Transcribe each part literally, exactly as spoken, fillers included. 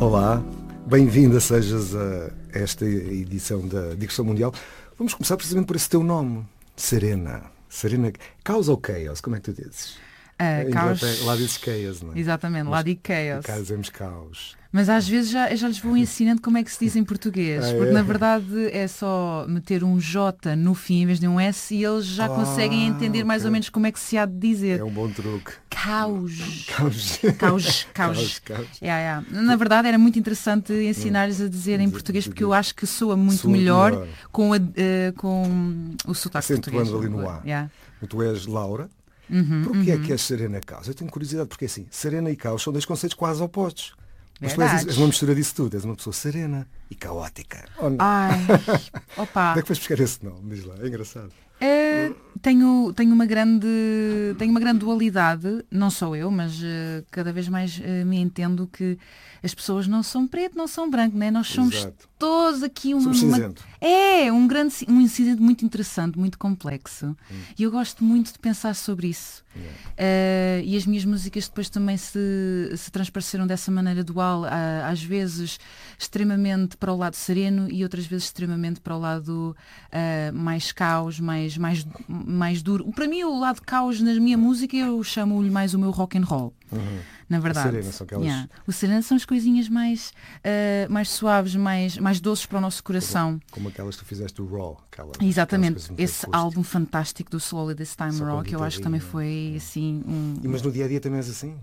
Olá, bem-vinda sejas a esta edição da Digressão Mundial. Vamos começar precisamente por esse teu nome, Serena. Serena, Caos ou Chaos? Como é que tu dizes? Uh, caos... Lá dizes Chaos, não é? Exatamente, lá digo Chaos. Cá dizemos Caos. Mas às vezes já, já lhes vou ensinando como é que se diz em português, ah, porque é? na verdade é só meter um J no fim em vez de um S e eles já ah, conseguem entender okay. mais ou menos como é que se há de dizer. É um bom truque. Caos. Caos. Caos. Caos. Yeah, yeah. Na verdade era muito interessante ensinar-lhes a dizer em português, porque eu acho que soa muito soa melhor, melhor. Com, a, uh, com o sotaque português. Acentuando ali no A. Yeah. Tu és Laura. Uhum, Porquê uhum. é que és Serena Caos? Eu tenho curiosidade, porque assim, Serena e Caos são dois conceitos quase opostos. Mas Verdade. tu és, és uma mistura disso tudo, és uma pessoa serena e caótica. Oh, Ai, opa. Onde é que vais buscar esse nome? Diz lá, é engraçado. Uh, tenho, tenho, uma grande, tenho uma grande dualidade, não sou eu, mas uh, cada vez mais uh, me entendo que as pessoas não são preto, não são branco, né? Nós somos Exato. todos aqui uma, uma é um grande um incidente muito interessante, muito complexo. Hum. E eu gosto muito de pensar sobre isso. Yeah. Uh, e as minhas músicas depois também se, se transpareceram dessa maneira dual, uh, às vezes extremamente para o lado sereno e outras vezes extremamente para o lado uh, mais caos, mais, mais, mais duro. Para mim o lado caos na minha música eu chamo-lhe mais o meu rock and roll. Uhum. Na verdade. O serena são aquelas... yeah. O serena são as coisinhas mais, uh, mais suaves, mais, mais doces para o nosso coração. Como, como aquelas que tu fizeste do Raw. Aquelas, Exatamente. Aquelas Esse álbum fantástico do Slowly This Time Raw, que eu acho que também foi assim um... E, mas no dia a dia também és assim?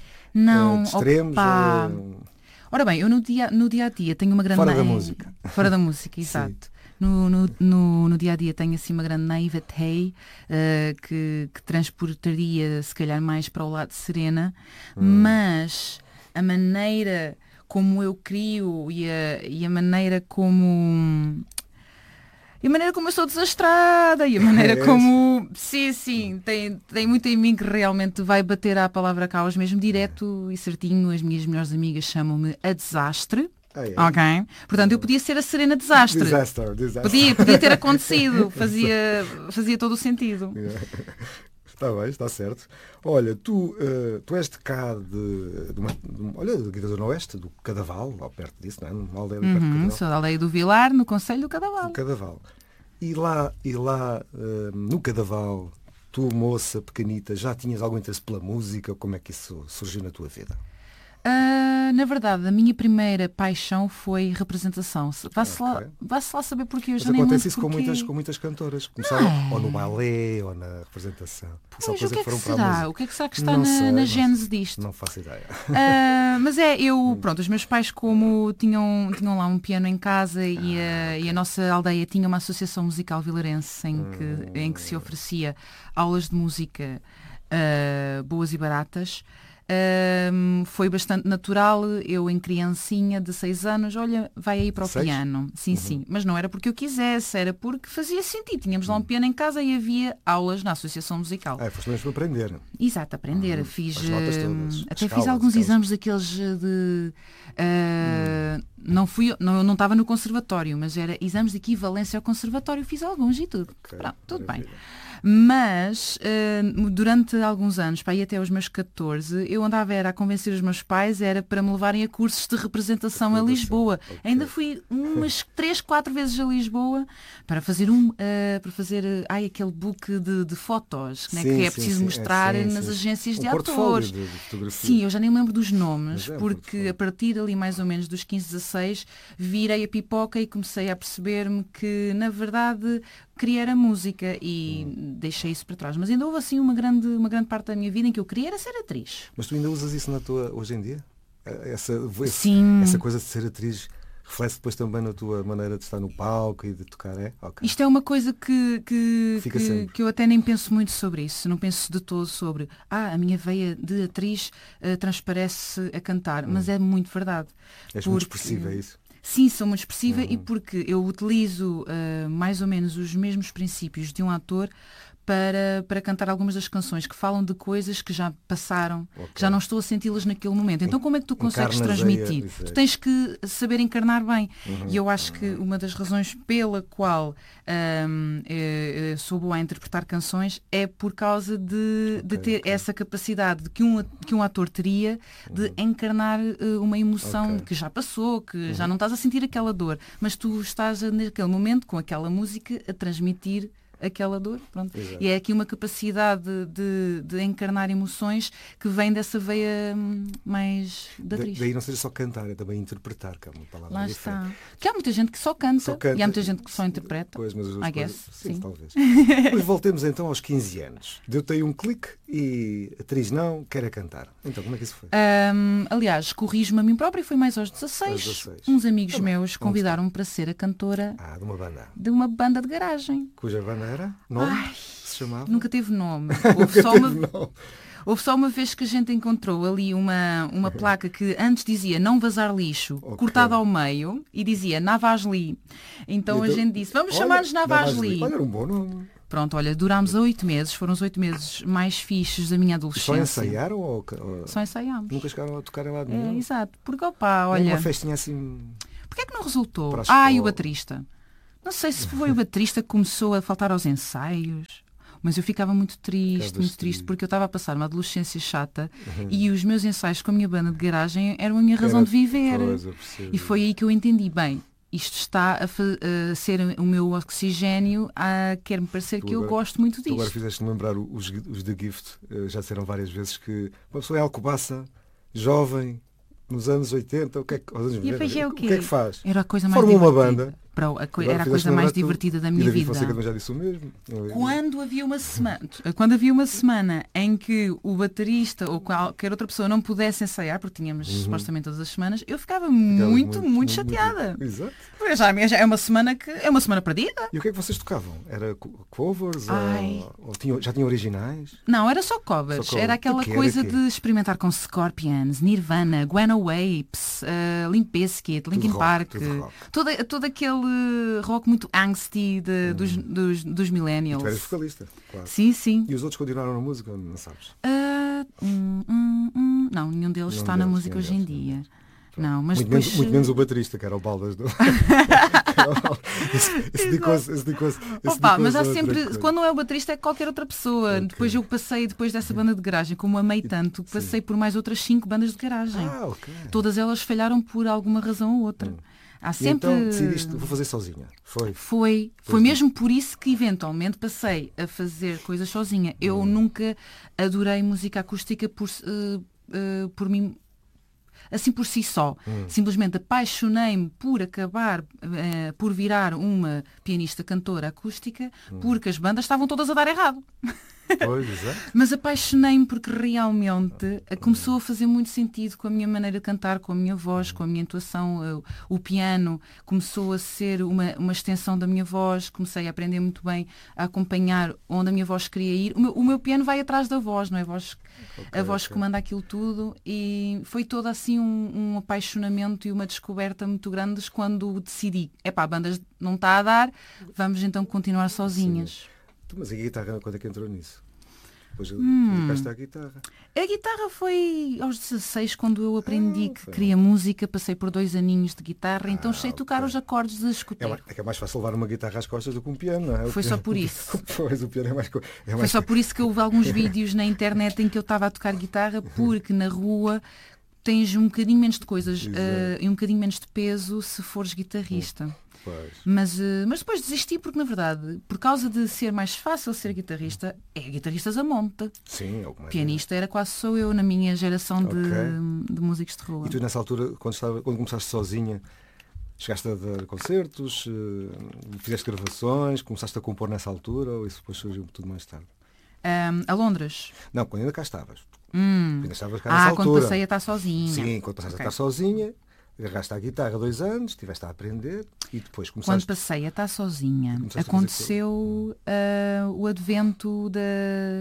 Não. É, de extremos? Opa... É... Ora bem, eu no dia, no dia a dia tenho uma grande... Fora da na... música. Fora da música, exato. No, no, no, no dia a dia tenho assim uma grande naivete uh, que, que transportaria se calhar mais para o lado de serena, hum. mas a maneira como eu crio e a, e a maneira como... E a maneira como eu sou desastrada, e a maneira é como... Sim, sim, tem, tem muito em mim que realmente vai bater à palavra caos mesmo, direto e certinho. As minhas melhores amigas chamam-me a desastre. Ah, é? Ok? Portanto, eu podia ser a Serena Desastre. Disaster, disaster. Podia, podia ter acontecido. Fazia, fazia todo o sentido. Está bem, está certo. Olha, tu, uh, tu és de cá, de, de, uma, de olha, da Zona Oeste, do Cadaval, lá perto disso, não é? Uma aldeia ali perto uhum, do Cadaval. Sou da aldeia do Vilar, no Concelho do Cadaval. Do Cadaval. E lá, e lá uh, no Cadaval, tu, moça pequenita, já tinhas algum interesse pela música? Como é que isso surgiu na tua vida? Uh, na verdade, a minha primeira paixão foi representação. Vá-se okay. lá, vá-se lá saber porque eu Mas já nem lembro acontece isso porque... com muitas, com muitas cantoras. Começaram ah. ou no balé ou na representação. Pois, o que é que será? O que é que será que está não na, sei, na não gênese sei. disto? Não faço ideia. Uh, mas é, eu, pronto, os meus pais como tinham, tinham lá um piano em casa e, ah, a, okay. e a nossa aldeia tinha uma associação musical vilarense em que, hum. em que se oferecia aulas de música uh, boas e baratas. Um, foi bastante natural, eu em criancinha de seis anos, olha, vai aí para o seis? piano. Sim, uhum. sim, mas não era porque eu quisesse, era porque fazia sentido. Tínhamos lá um piano em casa e havia aulas na associação musical. Ah, foste mesmo para aprender. Exato, aprender. Uhum. Fiz, As notas todas, até escalas, fiz alguns escalas. exames daqueles de... Uh, hum. Não fui, não, não estava no conservatório, mas era exames de equivalência ao conservatório, fiz alguns e tudo. Okay. Pronto, tudo Maravilha. bem. Mas uh, durante alguns anos, para ir até aos meus catorze, eu andava era a convencer os meus pais, era para me levarem a cursos de representação a Lisboa. Okay. Ainda fui umas três, quatro vezes a Lisboa para fazer um, uh, para fazer uh, ai, aquele book de, de fotos, sim, né, que é preciso sim, sim. mostrar é, sim, nas sim. agências um de atores. De, de sim, eu já nem me lembro dos nomes, é porque um a partir ali mais ou menos dos quinze, dezasseis, virei a pipoca e comecei a perceber-me que, na verdade, queria era música e hum. deixei isso para trás. Mas ainda houve assim uma grande, uma grande parte da minha vida em que eu queria era ser atriz. Mas tu ainda usas isso na tua, hoje em dia? Essa, Sim. essa coisa de ser atriz reflete depois também na tua maneira de estar no palco e de tocar, é? Okay. Isto é uma coisa que, que, Fica que, que eu até nem penso muito sobre isso. Não penso de todo sobre ah, a minha veia de atriz uh, transparece a cantar. Hum. Mas é muito verdade. És porque... muito expressiva, é isso? Sim, sou muito expressiva uhum. e porque eu utilizo uh, mais ou menos os mesmos princípios de um ator para, para cantar algumas das canções que falam de coisas que já passaram, okay. que já não estou a senti-las naquele momento. Então como é que tu consegues transmitir? A... Tu tens que saber encarnar bem. Uhum. E eu acho que uma das razões pela qual um, eu, eu sou boa a interpretar canções é por causa de, de ter okay. essa capacidade que um, que um ator teria de uhum. encarnar uh, uma emoção okay. que já passou, que uhum. já não estás a sentir aquela dor, mas tu estás naquele momento com aquela música a transmitir aquela dor. Pronto. E é aqui uma capacidade de, de encarnar emoções que vem dessa veia mais da atriz. Da, daí não seja só cantar, é também interpretar, que é uma palavra Lá diferente. está. Que há muita gente que só canta, só canta e há muita gente que só interpreta. Pois, mas I guess, sim, sim. talvez. Mas voltemos então aos quinze anos. Deu-te aí um clique e a atriz não, quer é cantar. Então, como é que isso foi? Um, aliás, corrijo-me a mim própria, foi mais aos dezasseis. Aos dezasseis. Uns amigos também. meus convidaram-me para ser a cantora ah, de uma banda. De uma banda de garagem. Cuja banda era? Nome? Ai, se chamava? Nunca teve nome. Houve só uma... nome. Houve só uma vez que a gente encontrou ali uma, uma placa que antes dizia não vazar lixo, okay. cortada ao meio, e dizia Navasli. Então, então a gente disse, vamos chamar-nos Navasli. Olha, era um bom nome. Pronto, olha, durámos oito meses, foram os oito meses mais fixes da minha adolescência. E só ensaiaram? Ou, ou... Só ensaiámos. Nunca chegaram a tocar em lado nenhum? É, exato. Porque, opá, olha... Uma festinha assim... Porquê é que não resultou? Ah, e o baterista? Não sei se foi o baterista que começou a faltar aos ensaios... Mas eu ficava muito triste, muito triste, porque eu estava a passar uma adolescência chata uhum. e os meus ensaios com a minha banda de garagem eram a minha razão Era, de viver. E foi aí que eu entendi, bem, isto está a, a ser o meu oxigénio, a quer-me parecer tu que agora, eu gosto muito disto. Agora fizeste-me lembrar os, os The Gift, já disseram várias vezes que uma pessoa é alcobaça, jovem, nos anos oitenta, o que é que, aos anos e depois é o, quê? o que é que faz? Era a coisa mais Forma divertida. uma banda. A co era a coisa mais divertida da minha e David vida. Fonseca já disse o mesmo. Quando havia uma semana, quando havia uma semana em que o baterista ou qualquer outra pessoa não pudesse ensaiar, porque tínhamos uhum. supostamente todas as semanas, eu ficava, ficava muito, muito, muito, muito chateada. Muito... Exato. Porque já, já é uma semana que é uma semana perdida. E o que é que vocês tocavam? Era covers ou, ou tinham, já tinham originais? Não, era só covers. Só covers. Era aquela que coisa era de experimentar com Scorpions, Nirvana, Guano Apes, uh, Limp Bizkit, Linkin rock, Park, todo, todo aquele rock muito angsty de, hum. dos, dos, dos millennials. E tu eras vocalista, claro. Sim, sim. E os outros continuaram na música, não sabes? Uh, hum, hum, hum. Não, nenhum deles nenhum está deles, na música hoje deles, em dia. Não, mas muito, depois... menos, muito menos o baterista, que era o Baldas do... esse dedicou-se dedicou mas há sempre, quando não é o baterista é qualquer outra pessoa. Okay. Depois eu passei, depois dessa banda de garagem, como amei tanto, passei Sim. por mais outras cinco bandas de garagem. Ah, okay. Todas elas falharam por alguma razão ou outra. Hum. Há sempre... E então decidiste, vou fazer sozinha. Foi. Foi. Foi mesmo por isso que eventualmente passei a fazer coisas sozinha. Eu hum. nunca adorei música acústica por, uh, uh, por mim, assim por si só. Hum. Simplesmente apaixonei-me por acabar, uh, por virar uma pianista cantora acústica, hum. porque as bandas estavam todas a dar errado. Pois, mas apaixonei-me porque realmente começou a fazer muito sentido com a minha maneira de cantar, com a minha voz, com a minha intuação. O piano começou a ser uma, uma extensão da minha voz, comecei a aprender muito bem a acompanhar onde a minha voz queria ir. O meu, o meu piano vai atrás da voz, não é? A voz, okay, a voz okay. comanda aquilo tudo, e foi todo assim um, um apaixonamento e uma descoberta muito grandes quando decidi, epá, a banda não está a dar, vamos então continuar sozinhas. Sim. Mas a guitarra, quando é que entrou nisso? Depois hum. dedicaste à guitarra. A guitarra foi aos dezasseis, quando eu aprendi ah, que queria música, passei por dois aninhos de guitarra, ah, então sei tocar okay. os acordes de escoteiro. É, é que é mais fácil levar uma guitarra às costas do que um piano, não é? Foi só por isso. Pois, o piano é mais... É mais... Foi só por isso que houve alguns vídeos na internet em que eu estava a tocar guitarra, porque na rua tens um bocadinho menos de coisas uh, e um bocadinho menos de peso se fores guitarrista. Hum. Mas, mas depois desisti porque, na verdade, por causa de ser mais fácil ser guitarrista, é guitarristas a monte. Sim, é o que mais pianista é. Era quase sou eu na minha geração okay. de, de músicos de rua. E tu nessa altura, quando, estava, quando começaste sozinha, chegaste a dar concertos, fizeste gravações, começaste a compor nessa altura, ou isso depois surgiu tudo mais tarde? Um, a Londres? Não, quando ainda cá estavas. Hum. Ainda estavas cá ah, nessa quando altura. passei a estar sozinha. Sim, quando passaste okay. a estar sozinha. Agarraste à guitarra dois anos, estiveste a aprender e depois começaste... Quando passei a estar sozinha, aconteceu uh, o advento da,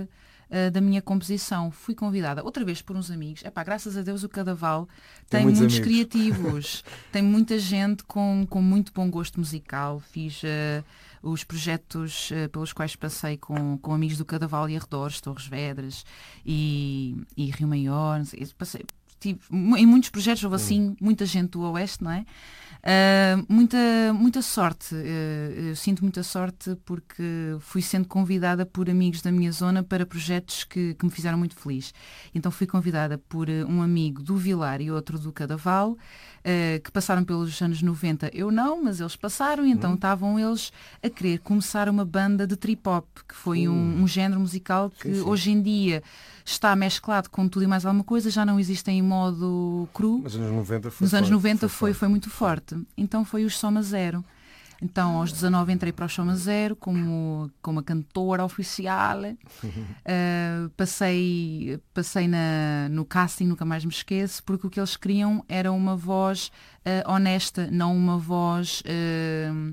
uh, da minha composição. Fui convidada outra vez por uns amigos. Epá, graças a Deus o Cadaval tem, tem muitos, muitos criativos. Tem muita gente com, com muito bom gosto musical. Fiz uh, os projetos uh, pelos quais passei com, com amigos do Cadaval e arredores, Torres Vedras e, e Rio Maior, não sei, passei, tive, em muitos projetos houve assim, muita gente do Oeste, não é? Uh, muita, muita sorte, uh, eu sinto muita sorte porque fui sendo convidada por amigos da minha zona para projetos que, que me fizeram muito feliz. Então fui convidada por uh, um amigo do Vilar e outro do Cadaval, uh, que passaram pelos anos noventa, eu não, mas eles passaram, e então estavam hum. eles a querer começar uma banda de trip-hop, que foi hum. um, um género musical que sim, sim. hoje em dia está mesclado com tudo e mais alguma coisa, já não existe em modo cru. Mas nos anos noventa foi Nos anos forte, noventa foi, foi, foi muito forte. Então foi os Soma Zero. Então aos dezanove entrei para o Soma Zero como, como a cantora oficial. Uh, passei passei na, no casting, nunca mais me esqueço, porque o que eles queriam era uma voz uh, honesta, não uma voz... Uh,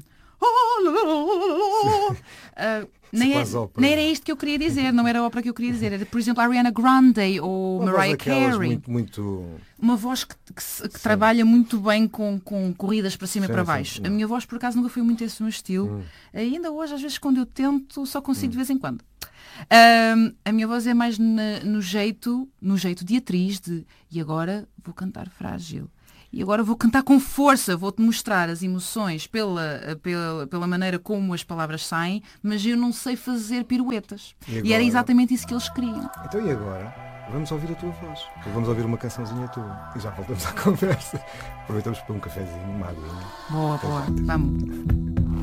uh, nem, é, nem era isto que eu queria dizer, não era a ópera que eu queria dizer, era, por exemplo, a Ariana Grande ou uma Mariah Carey. Muito, muito... Uma voz que, que, que trabalha muito bem com, com corridas para cima sim, e para baixo. Sim, a minha voz, por acaso, nunca foi muito esse meu estilo. Hum. Ainda hoje, às vezes, quando eu tento, só consigo hum. de vez em quando. Um, a minha voz é mais na, no jeito no jeito de atriz de, e agora vou cantar frágil. E agora vou cantar com força, vou-te mostrar as emoções pela, pela, pela maneira como as palavras saem, mas eu não sei fazer piruetas. E, agora... e era exatamente isso que eles queriam. Então e agora? Vamos ouvir a tua voz. Vamos ouvir uma cançãozinha tua. E já voltamos à conversa. Aproveitamos para um cafezinho, uma aguinha. Boa, boa. Vamos.